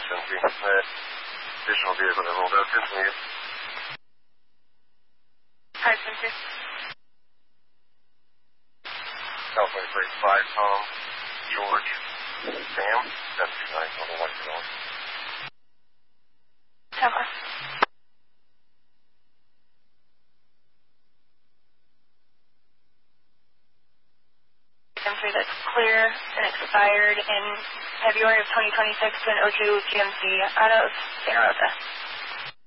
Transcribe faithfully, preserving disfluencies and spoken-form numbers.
Cincy. That additional vehicle that rolled out ten twenty-eight. Hi, Cincy. California plate five, Tom, George, Sam, seven two nine, on the white zone. Tower. That's clear and expired in February of twenty twenty-six to an oh two G M C out of Santa Rosa.